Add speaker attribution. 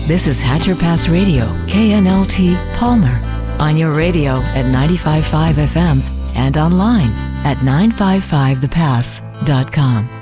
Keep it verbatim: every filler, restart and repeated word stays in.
Speaker 1: This is Hatcher Pass Radio, K N L T Palmer, on your radio at ninety-five point five F M and online at nine five five the pass dot com.